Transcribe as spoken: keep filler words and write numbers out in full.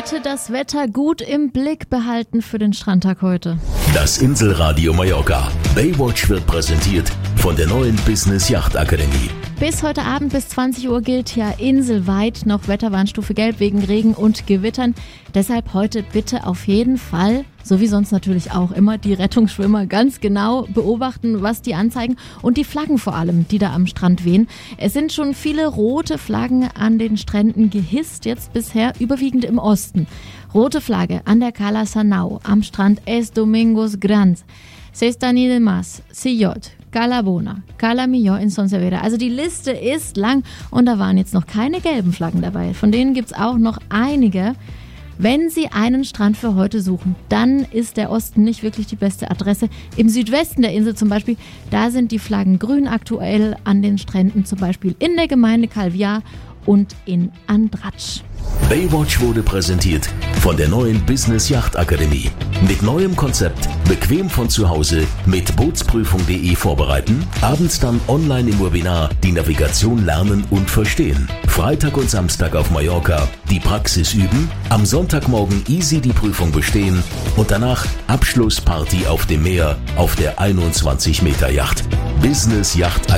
bitte das Wetter gut im Blick behalten für den Strandtag heute. Das Inselradio Mallorca. Baywatch wird präsentiert von der neuen Business Yacht Akademie. Bis heute Abend bis zwanzig Uhr gilt ja inselweit noch Wetterwarnstufe Gelb wegen Regen und Gewittern. Deshalb heute bitte auf jeden Fall, so wie sonst natürlich auch immer, die Rettungsschwimmer ganz genau beobachten, was die anzeigen und die Flaggen vor allem, die da am Strand wehen. Es sind schon viele rote Flaggen an den Stränden gehisst, jetzt bisher überwiegend im Osten. Rote Flagge an der Cala Sanau, am Strand Es Domingos Grandes, Sestany de Mas, Sillot, Cala Bona, Cala Millor in Son Servera. Also die Liste ist lang und da waren jetzt noch keine gelben Flaggen dabei. Von denen gibt es auch noch einige. Wenn Sie einen Strand für heute suchen, dann ist der Osten nicht wirklich die beste Adresse. Im Südwesten der Insel zum Beispiel, da sind die Flaggen grün aktuell an den Stränden, zum Beispiel in der Gemeinde Calviá und in Andratsch. Baywatch wurde präsentiert von der neuen Business Yacht Akademie. Mit neuem Konzept, bequem von zu Hause, mit Bootsprüfung punkt de vorbereiten, abends dann online im Webinar die Navigation lernen und verstehen. Freitag und Samstag auf Mallorca die Praxis üben, am Sonntagmorgen easy die Prüfung bestehen und danach Abschlussparty auf dem Meer auf der einundzwanzig Meter Yacht. Business Yacht Akademie.